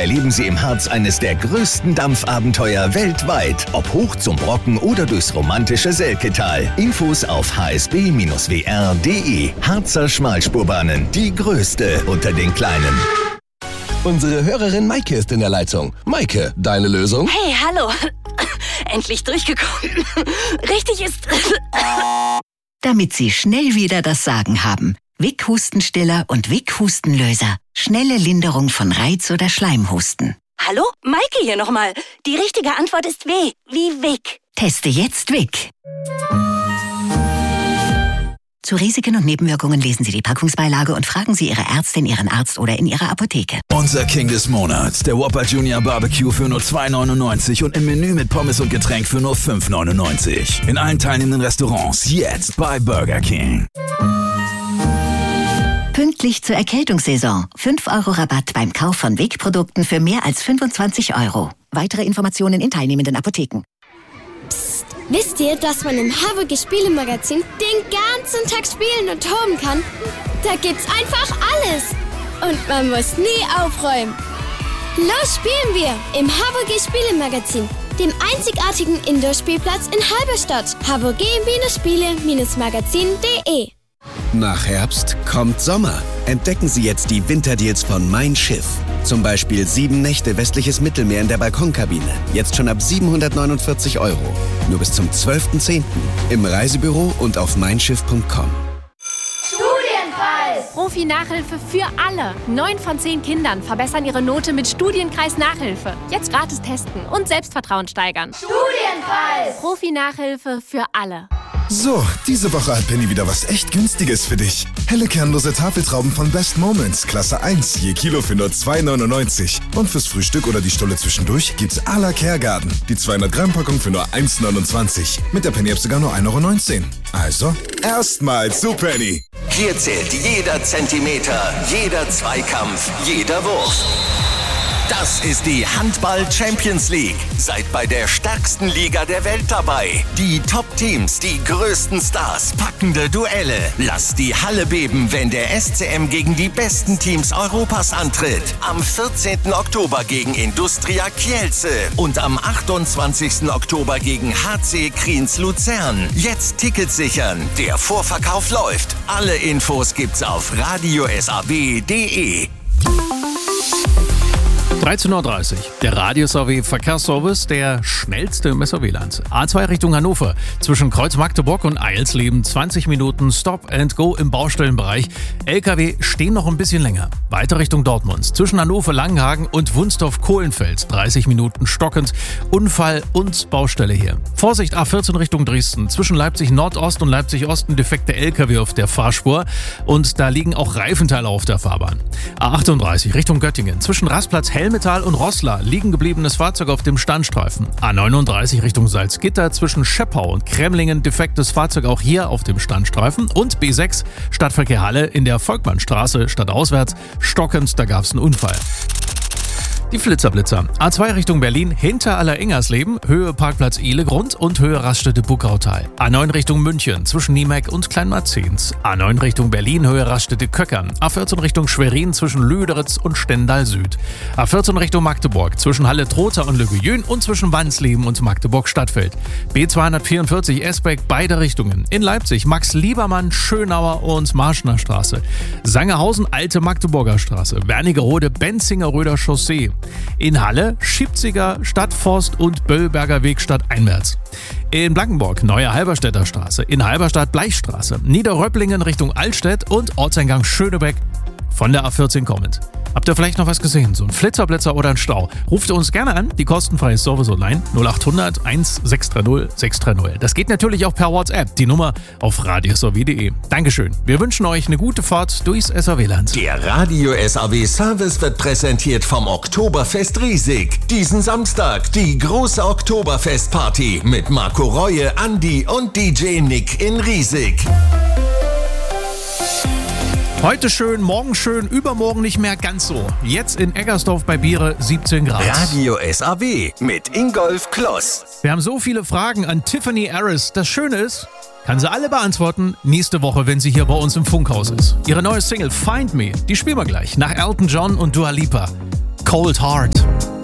erleben Sie im Harz eines der größten Dampfabenteuer weltweit. Ob hoch zum Brocken oder durchs romantische Selketal. Infos auf hsb-wr.de. Harzer Schmalspurbahnen, die größte unter den Kleinen. Unsere Hörerin Maike ist in der Leitung. Maike, deine Lösung? Hey, hallo. Endlich durchgekommen. Richtig ist... Damit Sie schnell wieder das Sagen haben. Vic Hustenstiller und Vic Hustenlöser. Schnelle Linderung von Reiz- oder Schleimhusten. Hallo? Maike hier nochmal. Die richtige Antwort ist W, wie Vic. Teste jetzt Vic. Zu Risiken und Nebenwirkungen lesen Sie die Packungsbeilage und fragen Sie Ihre Ärztin, Ihren Arzt oder in Ihrer Apotheke. Unser King des Monats, der Whopper Junior Barbecue für nur $2,99 und im Menü mit Pommes und Getränk für nur $5,99. In allen teilnehmenden Restaurants jetzt bei Burger King. Pünktlich zur Erkältungssaison. 5 € Rabatt beim Kauf von Vic-Produkten für mehr als 25 €. Weitere Informationen in teilnehmenden Apotheken. Psst, wisst ihr, dass man im Haverge Spielemagazin den ganzen Tag spielen und toben kann? Da gibt's einfach alles. Und man muss nie aufräumen. Los spielen wir im Haverge Spielemagazin, dem einzigartigen Indoor-Spielplatz in Halberstadt. haverge-spiele-magazin.de. Nach Herbst kommt Sommer. Entdecken Sie jetzt die Winterdeals von Mein Schiff. Zum Beispiel 7 Nächte westliches Mittelmeer in der Balkonkabine. Jetzt schon ab 749 €. Nur bis zum 12.10. Im Reisebüro und auf meinschiff.com. Studienkreis! Profi-Nachhilfe für alle. 9 von 10 Kindern verbessern ihre Note mit Studienkreis Nachhilfe. Jetzt gratis testen und Selbstvertrauen steigern. Studienkreis! Profi-Nachhilfe für alle. So, diese Woche hat Penny wieder was echt Günstiges für dich. Helle kernlose Tafeltrauben von Best Moments, Klasse 1, je Kilo für nur $2,99. Und fürs Frühstück oder die Stulle zwischendurch gibt's à la Caregarden. Die 200-Gramm-Packung für nur $1,29. Mit der Penny-App sogar nur €1,19. Also, erstmal zu Penny. Hier zählt jeder Zentimeter, jeder Zweikampf, jeder Wurf. Das ist die Handball Champions League. Seid bei der stärksten Liga der Welt dabei. Die Top-Teams, die größten Stars, packende Duelle. Lasst die Halle beben, wenn der SCM gegen die besten Teams Europas antritt. Am 14. Oktober gegen Industria Kielce und am 28. Oktober gegen HC Kriens Luzern. Jetzt Tickets sichern. Der Vorverkauf läuft. Alle Infos gibt's auf radiosab.de. 13:30 Uhr. Der Radio-SAW Verkehrsservice, der schnellste im SAW-Land. A2 Richtung Hannover. Zwischen Kreuz Magdeburg und Eilsleben 20 Minuten Stop and Go im Baustellenbereich. LKW stehen noch ein bisschen länger. Weiter Richtung Dortmund. Zwischen Hannover Langenhagen und Wunstorf-Kohlenfeld 30 Minuten stockend. Unfall und Baustelle hier. Vorsicht A14 Richtung Dresden. Zwischen Leipzig Nordost und Leipzig Osten defekte LKW auf der Fahrspur. Und da liegen auch Reifenteile auf der Fahrbahn. A38 Richtung Göttingen. Zwischen Rastplatz Hellmetall und Rosslar liegen gebliebenes Fahrzeug auf dem Standstreifen. A39 Richtung Salzgitter zwischen Scheppau und Kremlingen defektes Fahrzeug auch hier auf dem Standstreifen. Und B6 Stadtverkehr Halle in der Volkmannstraße stadtauswärts stockend, da gab es einen Unfall. Die Flitzer-Blitzer. A2 Richtung Berlin, hinter Allerengersleben, Höhe Parkplatz Ihlegrund und Höhe Raststätte Buckautal. A9 Richtung München, zwischen Niemek und Kleinmarzens. A9 Richtung Berlin, Höhe Raststätte Köckern. A14 Richtung Schwerin, zwischen Lüderitz und Stendal Süd. A14 Richtung Magdeburg, zwischen Halle-Trotha und Lögejön und zwischen Wansleben und Magdeburg-Stadtfeld. B244 Esbeck, beide Richtungen. In Leipzig, Max-Liebermann, Schönauer und Marschner Straße. Sangerhausen, Alte Magdeburger Straße. Wernigerode, Benzinger-Röder Chaussee. In Halle, Schipziger, Stadtforst und Böllberger Weg stadteinwärts. In Blankenburg, Neue Halberstädter Straße. In Halberstadt, Bleichstraße. Niederröpplingen Richtung Altstedt und Ortseingang Schönebeck von der A14 kommend. Habt ihr vielleicht noch was gesehen? So ein Flitzerblitzer oder ein Stau? Ruft ihr uns gerne an, die kostenfreie Service-Hotline 0800 1630 630. Das geht natürlich auch per WhatsApp, die Nummer auf radiosaw.de. Dankeschön. Wir wünschen euch eine gute Fahrt durchs SAW-Land. Der Radio SAW Service wird präsentiert vom Oktoberfest Riesig. Diesen Samstag die große Oktoberfestparty mit Marco Reue, Andi und DJ Nick in Riesig. Heute schön, morgen schön, übermorgen nicht mehr ganz so. Jetzt in Eggersdorf bei Biere 17 Grad. Radio SAW mit Ingolf Kloss. Wir haben so viele Fragen an Tiffany Harris. Das Schöne ist, kann sie alle beantworten nächste Woche, wenn sie hier bei uns im Funkhaus ist. Ihre neue Single Find Me, die spielen wir gleich nach Elton John und Dua Lipa. Cold Heart.